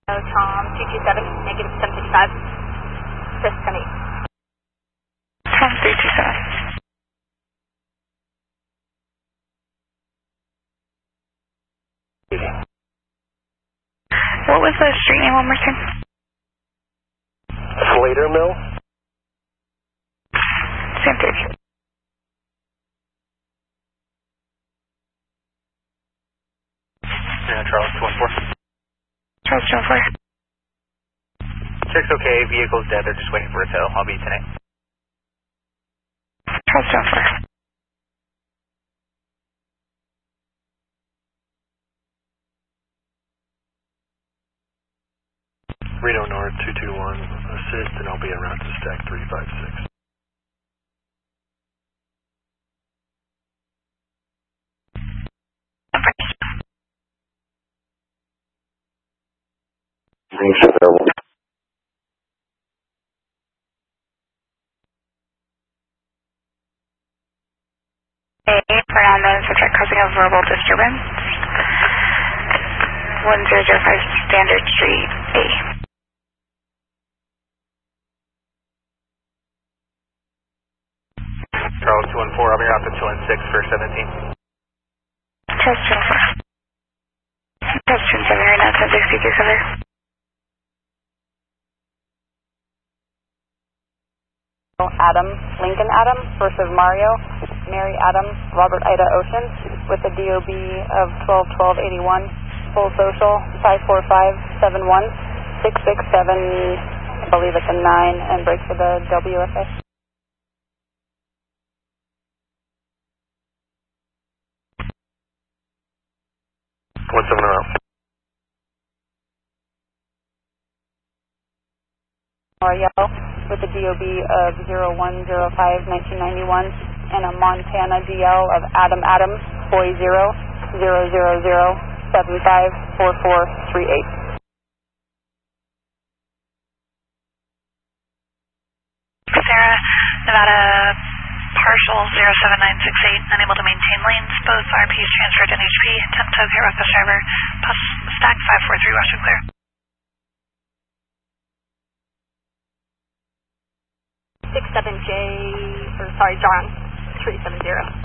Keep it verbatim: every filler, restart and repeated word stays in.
Tom two two seven, negative seven six five, Chris ten eight. Tom three two seven. What was the street name one more time? Slater Mill. Same thing. Yeah, Charles two one four. Charles two one four. Check's okay, vehicle's dead, they're just waiting for a tow. I'll be tonight. Charles two one four. Reno North two two one, assist, and I'll be around to stack three five six. Thanks, available. A, for now known subject causing a verbal disturbance. one zero zero five Standard Street, A. Charles two one four, I'll be around to two one six for seventeen. Charles two one four. Charles two one seven, right now, ten sixty-two, cover. Adam, Lincoln Adam, first of Mario, Mary Adam, Robert Ida Ocean, with a D O B of twelve twelve eighty-one, full social, five four five seven one, six six seven, I believe it's a nine, and break for the W F A. One seven around. Mario, with a D O B of zero one zero five nineteen ninety-one, and a Montana D L of Adam Adams, boy zero, zero zero zero seven five four four three eight. Sarah, Nevada, partial zero seven nine six eight, unable to maintain lanes, both R Ps transferred N H P, attempt to zero bus driver, bus stack five four three, Western clear. six seven J, or sorry, John, three seven zero.